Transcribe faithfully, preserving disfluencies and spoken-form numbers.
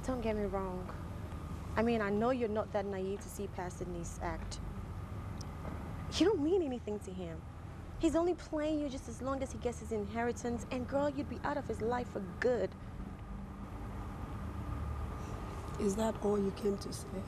Don't get me wrong. I mean, I know you're not that naive to see past Sydney's act. You don't mean anything to him. He's only playing you just as long as he gets his inheritance, and girl, you'd be out of his life for good. Is that all you came to say?